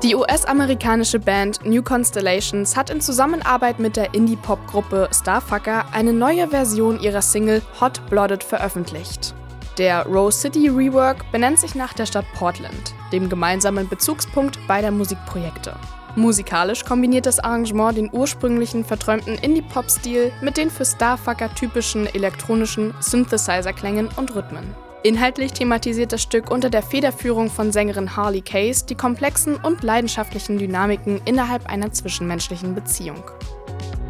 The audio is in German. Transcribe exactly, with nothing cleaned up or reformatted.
Die U S-amerikanische Band New Constellations hat in Zusammenarbeit mit der Indie-Pop-Gruppe Starfucker eine neue Version ihrer Single Hot Blooded veröffentlicht. Der Rose City Rework benennt sich nach der Stadt Portland, dem gemeinsamen Bezugspunkt beider Musikprojekte. Musikalisch kombiniert das Arrangement den ursprünglichen verträumten Indie-Pop-Stil mit den für Starfucker typischen elektronischen Synthesizer-Klängen und Rhythmen. Inhaltlich thematisiert das Stück unter der Federführung von Sängerin Harley Case die komplexen und leidenschaftlichen Dynamiken innerhalb einer zwischenmenschlichen Beziehung.